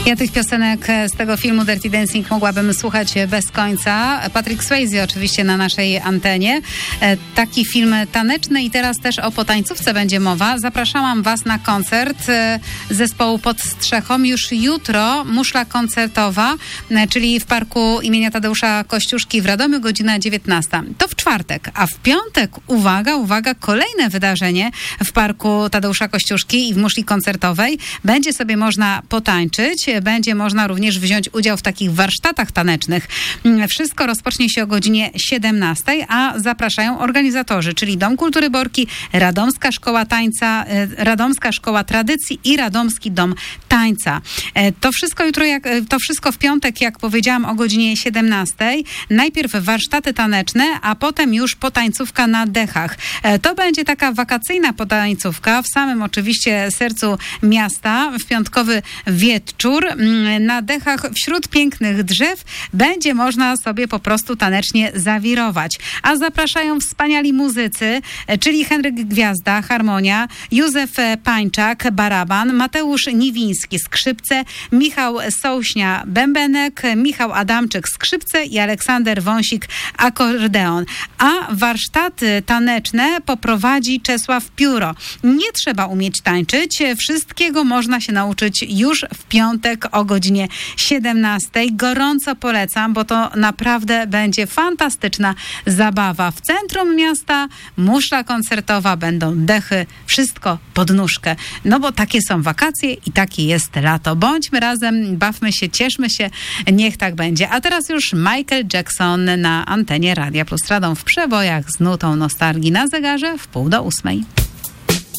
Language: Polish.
Ja tych piosenek z tego filmu Dirty Dancing mogłabym słuchać bez końca. Patrick Swayze oczywiście na naszej antenie. Taki film taneczny i teraz też o potańcówce będzie mowa. Zapraszałam Was na koncert zespołu Pod Strzechą. Już jutro muszla koncertowa, czyli w parku imienia Tadeusza Kościuszki w Radomiu, godzina 19. To w czwartek, a w piątek, uwaga, kolejne wydarzenie w parku Tadeusza Kościuszki i w muszli koncertowej. Będzie sobie można potańczyć, będzie można również wziąć udział w takich warsztatach tanecznych. Wszystko rozpocznie się o godzinie 17, a zapraszają organizatorzy, czyli Dom Kultury Borki, Radomska Szkoła Tańca, Radomska Szkoła Tradycji i Radomski Dom Tańca. To wszystko w piątek, jak powiedziałam, o godzinie 17. Najpierw warsztaty taneczne, a potem już potańcówka na dechach. To będzie taka wakacyjna potańcówka w samym oczywiście sercu miasta, w piątkowy wieczór. Na dechach wśród pięknych drzew będzie można sobie po prostu tanecznie zawirować. A zapraszają wspaniali muzycy, czyli Henryk Gwiazda, harmonia, Józef Pańczak, baraban, Mateusz Niwiński, skrzypce, Michał Sołśnia, bębenek, Michał Adamczyk, skrzypce i Aleksander Wąsik, akordeon. A warsztaty taneczne poprowadzi Czesław Pióro. Nie trzeba umieć tańczyć, wszystkiego można się nauczyć już w piątek o godzinie 17. Gorąco polecam, bo to naprawdę będzie fantastyczna zabawa. W centrum miasta muszla koncertowa, będą dechy, wszystko pod nóżkę. No bo takie są wakacje i takie jest lato. Bądźmy razem, bawmy się, cieszmy się, niech tak będzie. A teraz już Michael Jackson na antenie Radia Plus Radom w przebojach z nutą nostalgii na zegarze w 7:30.